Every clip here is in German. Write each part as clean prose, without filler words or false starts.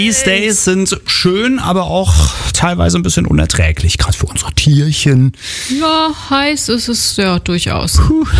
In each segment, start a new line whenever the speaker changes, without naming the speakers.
These Days sind schön, aber auch teilweise ein bisschen unerträglich, gerade für unsere Tierchen.
Ja, heiß ist es ja durchaus.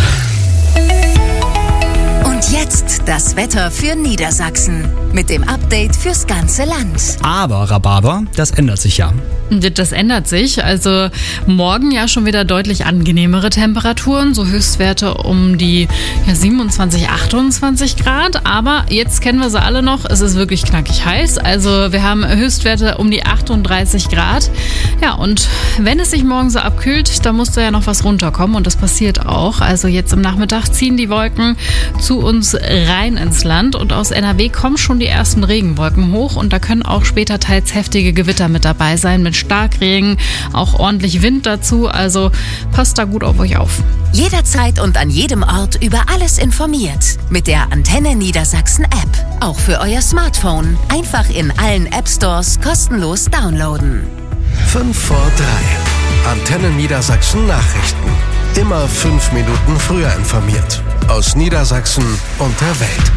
Und jetzt das Wetter für Niedersachsen mit dem Update fürs ganze Land.
Aber, Rhabarber, das ändert sich ja.
Das ändert sich. Also morgen ja schon wieder deutlich angenehmere Temperaturen, so Höchstwerte um die 27, 28 Grad. Aber jetzt kennen wir sie alle noch, es ist wirklich knackig heiß. Also wir haben Höchstwerte um die 38 Grad. Ja, und wenn es sich morgen so abkühlt, dann muss da ja noch was runterkommen und das passiert auch. Also jetzt im Nachmittag ziehen die Wolken zu uns rein ins Land und aus NRW kommen schon die ersten Regenwolken hoch und da können auch später teils heftige Gewitter mit dabei sein, mit Starkregen, auch ordentlich Wind dazu, also passt da gut auf euch auf.
Jederzeit und an jedem Ort über alles informiert. Mit der Antenne Niedersachsen App. Auch für euer Smartphone. Einfach in allen App-Stores kostenlos downloaden.
5 vor 3. Antenne Niedersachsen Nachrichten. Immer 5 Minuten früher informiert. Aus Niedersachsen und der Welt.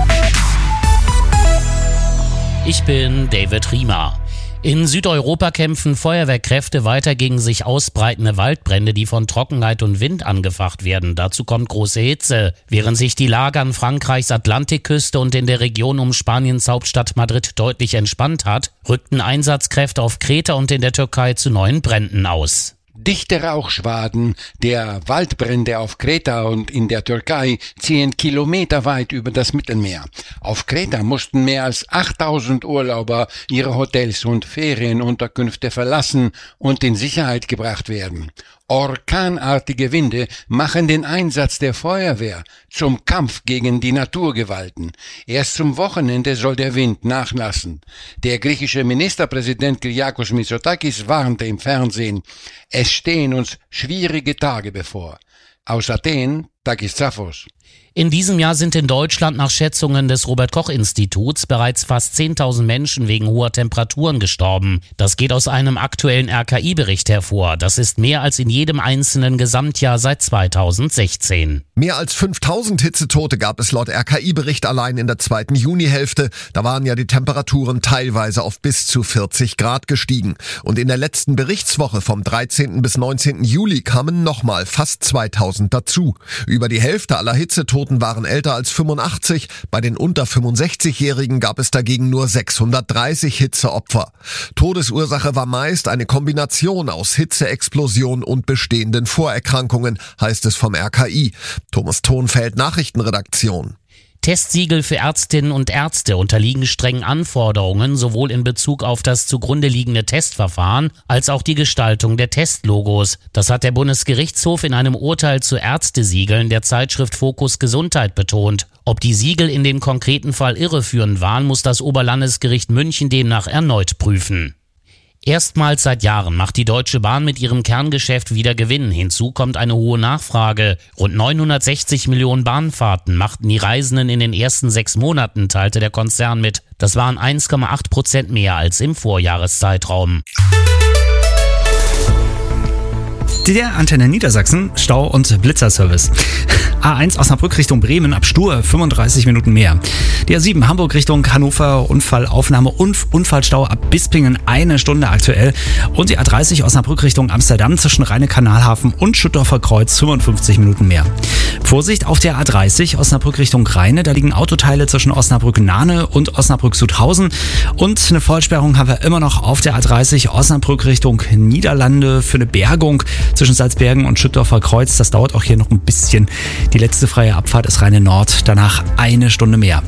Ich bin David Riemer. In Südeuropa kämpfen Feuerwehrkräfte weiter gegen sich ausbreitende Waldbrände, die von Trockenheit und Wind angefacht werden. Dazu kommt große Hitze. Während sich die Lage an Frankreichs Atlantikküste und in der Region um Spaniens Hauptstadt Madrid deutlich entspannt hat, rückten Einsatzkräfte auf Kreta und in der Türkei zu neuen Bränden aus.
Dichte Rauchschwaden der Waldbrände auf Kreta und in der Türkei ziehen kilometerweit über das Mittelmeer. Auf Kreta mussten mehr als 8000 Urlauber ihre Hotels und Ferienunterkünfte verlassen und in Sicherheit gebracht werden. Orkanartige Winde machen den Einsatz der Feuerwehr zum Kampf gegen die Naturgewalten. Erst zum Wochenende soll der Wind nachlassen. Der griechische Ministerpräsident Kyriakos Mitsotakis warnte im Fernsehen, es stehen uns schwierige Tage bevor. Aus Athen, Takis Zaphos.
In diesem Jahr sind in Deutschland nach Schätzungen des Robert-Koch-Instituts bereits fast 10.000 Menschen wegen hoher Temperaturen gestorben. Das geht aus einem aktuellen RKI-Bericht hervor. Das ist mehr als in jedem einzelnen Gesamtjahr seit 2016.
Mehr als 5.000 Hitzetote gab es laut RKI-Bericht allein in der zweiten Junihälfte. Da waren ja die Temperaturen teilweise auf bis zu 40 Grad gestiegen. Und in der letzten Berichtswoche vom 13. bis 19. Juli kamen nochmal fast 2.000 dazu. Über die Hälfte aller Hitzetoten waren älter als 85. Bei den unter 65-Jährigen gab es dagegen nur 630 Hitzeopfer. Todesursache war meist eine Kombination aus Hitzeexplosion und bestehenden Vorerkrankungen, heißt es vom RKI. Thomas Thonfeld, Nachrichtenredaktion.
Testsiegel für Ärztinnen und Ärzte unterliegen strengen Anforderungen, sowohl in Bezug auf das zugrunde liegende Testverfahren als auch die Gestaltung der Testlogos. Das hat der Bundesgerichtshof in einem Urteil zu Ärztesiegeln der Zeitschrift Fokus Gesundheit betont. Ob die Siegel in dem konkreten Fall irreführend waren, muss das Oberlandesgericht München demnach erneut prüfen. Erstmals seit Jahren macht die Deutsche Bahn mit ihrem Kerngeschäft wieder Gewinn. Hinzu kommt eine hohe Nachfrage. Rund 960 Millionen Bahnfahrten machten die Reisenden in den ersten 6 Monaten, teilte der Konzern mit. Das waren 1,8% mehr als im Vorjahreszeitraum.
Der Antenne Niedersachsen Stau- und Blitzerservice. A1 Osnabrück Richtung Bremen ab Stur 35 Minuten mehr. Die A7 Hamburg Richtung Hannover Unfallaufnahme und Unfallstau ab Bispingen 1 Stunde aktuell. Und die A30 Osnabrück Richtung Amsterdam zwischen Rheine-Kanalhafen und Schüttorfer Kreuz 55 Minuten mehr. Vorsicht auf der A30 Osnabrück Richtung Rheine. Da liegen Autoteile zwischen Osnabrück-Nahne und Osnabrück-Sudhausen. Und eine Vollsperrung haben wir immer noch auf der A30 Osnabrück Richtung Niederlande für eine Bergung zwischen Salzbergen und Schüttorfer Kreuz. Das dauert auch hier noch ein bisschen. Die letzte freie Abfahrt ist Rheine Nord, danach 1 Stunde mehr.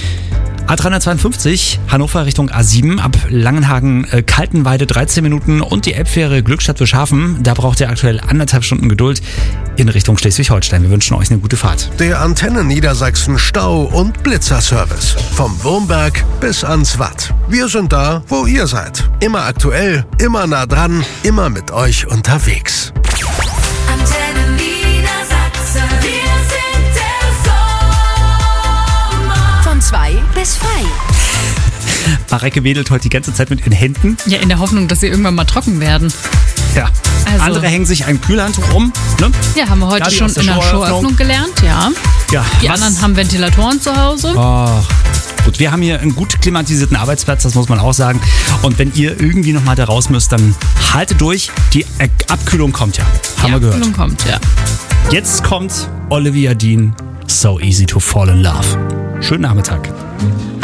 A352 Hannover Richtung A7 ab Langenhagen-Kaltenweide 13 Minuten und die Elbfähre Glückstadt-Wischhafen. Da braucht ihr aktuell 1,5 Stunden Geduld in Richtung Schleswig-Holstein. Wir wünschen euch eine gute Fahrt.
Der Antenne Niedersachsen Stau- und Blitzerservice. Vom Wurmberg bis ans Watt. Wir sind da, wo ihr seid. Immer aktuell, immer nah dran, immer mit euch unterwegs.
Antenne Niedersachsen. Wir sind der Sommer. Von 2 bis 5.
Mareike wedelt heute die ganze Zeit mit ihren Händen.
Ja, in der Hoffnung, dass sie irgendwann mal trocken werden.
Ja. Also, andere hängen sich ein Kühlhandtuch um. Ne?
Ja, haben wir heute schon in der Showeröffnung gelernt, ja.
Ja.
Die anderen haben Ventilatoren zu Hause.
Oh, Gut, wir haben hier einen gut klimatisierten Arbeitsplatz, das muss man auch sagen. Und wenn ihr irgendwie nochmal da raus müsst, dann haltet durch. Die Abkühlung kommt ja. Haben wir gehört.
Die Abkühlung kommt, ja.
Jetzt kommt Olivia Dean, So Easy to Fall in Love. Schönen Nachmittag.